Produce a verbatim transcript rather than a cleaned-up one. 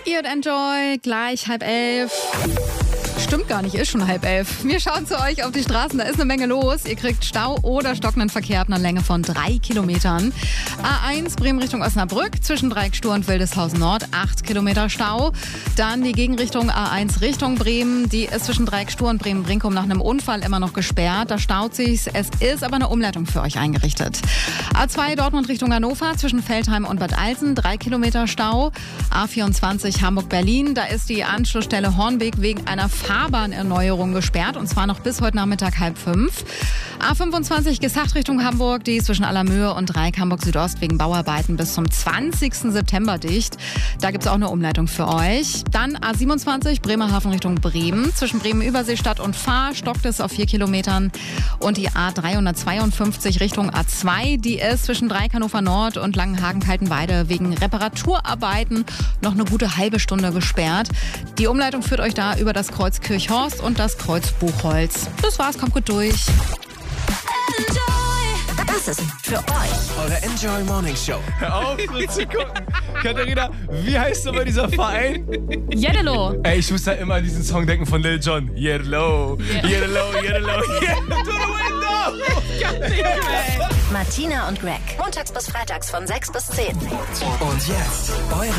Ihr und Enjoy, gleich halb elf. Stimmt gar nicht, ist schon halb elf. Wir schauen zu euch auf die Straßen, da ist eine Menge los. Ihr kriegt Stau oder stockenden Verkehr ab einer Länge von drei Kilometern. A eins Bremen Richtung Osnabrück, zwischen Dreieckstur und Wildeshausen Nord, acht Kilometer Stau. Dann die Gegenrichtung A eins Richtung Bremen, die ist zwischen Dreieckstur und Bremen-Brinkum nach einem Unfall immer noch gesperrt. Da staut sich's, es ist aber eine Umleitung für euch eingerichtet. A zwei Dortmund Richtung Hannover, zwischen Veltheim und Bad Alsen, drei Kilometer Stau. A vierundzwanzig Hamburg-Berlin, da ist die Anschlussstelle Hornweg wegen einer Fahrbahnerneuerung gesperrt, und zwar noch bis heute Nachmittag halb fünf. A fünfundzwanzig Gesacht Richtung Hamburg, die ist zwischen Allermöhe und Dreieck Hamburg Südost wegen Bauarbeiten bis zum zwanzigsten September dicht. Da gibt es auch eine Umleitung für euch. Dann A siebenundzwanzig Bremerhaven Richtung Bremen, zwischen Bremen-Überseestadt und Fahr stockt es auf vier Kilometern. Und die A dreihundertzweiundfünfzig Richtung A zwei, die ist zwischen Dreieck Hannover Nord und Langenhagen-Kaltenweide wegen Reparaturarbeiten noch eine gute halbe Stunde gesperrt. Die Umleitung führt euch da über das Kreuz Kirchhorst und das Kreuz Buchholz. Das war's, kommt gut durch. Das ist für euch Eure Enjoy Morning Show. Hör auf, so zu gucken. Katharina, wie heißt nochmal dieser Verein? Yellow. Ey, ich muss da immer an diesen Song denken von Lil Jon. Yellow, Yeah. yellow, yellow, yellow to the window. Kann nicht mehr. Martina und Greg. Montags bis freitags von sechs bis zehn. Und jetzt eure